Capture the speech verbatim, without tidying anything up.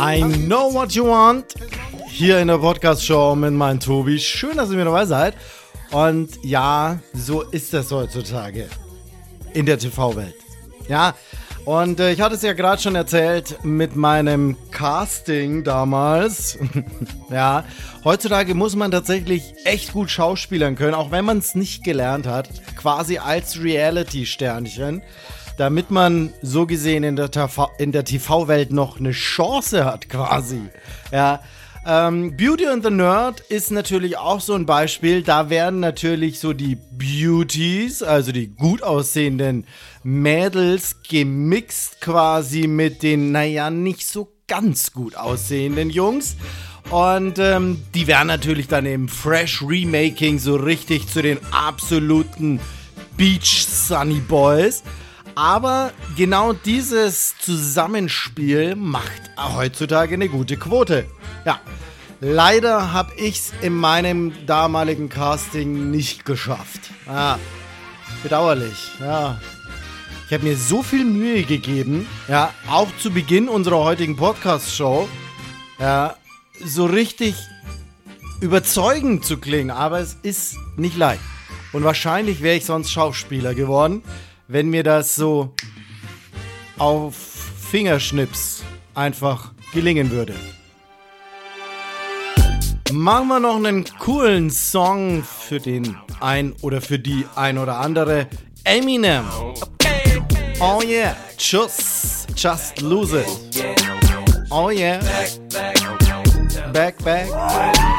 I know what you want. Hier in der Podcast-Show mit meinem Tobi. Schön, dass ihr mit dabei seid. Und ja, so ist das heutzutage in der T V-Welt. Ja, und äh, ich hatte es ja gerade schon erzählt mit meinem Casting damals. Ja, heutzutage muss man tatsächlich echt gut schauspielern können, auch wenn man es nicht gelernt hat. Quasi als Reality-Sternchen. Damit man so gesehen in der, T V, in der T V-Welt noch eine Chance hat, quasi. Ja, ähm, Beauty and the Nerd ist natürlich auch so ein Beispiel. Da werden natürlich so die Beauties, also die gut aussehenden Mädels, gemixt quasi mit den, naja, nicht so ganz gut aussehenden Jungs. Und ähm, die werden natürlich dann im Fresh Remaking so richtig zu den absoluten Beach Sunny Boys. Aber genau dieses Zusammenspiel macht heutzutage eine gute Quote. Ja, leider habe ich es in meinem damaligen Casting nicht geschafft. Ja, bedauerlich, ja. Ich habe mir so viel Mühe gegeben, ja, auch zu Beginn unserer heutigen Podcast-Show, ja, so richtig überzeugend zu klingen, aber es ist nicht leicht. Und wahrscheinlich wäre ich sonst Schauspieler geworden, wenn mir das so auf Fingerschnips einfach gelingen würde. Machen wir noch einen coolen Song für den ein oder für die ein oder andere. Eminem. Oh yeah, just, just lose it. Oh yeah. Back, back.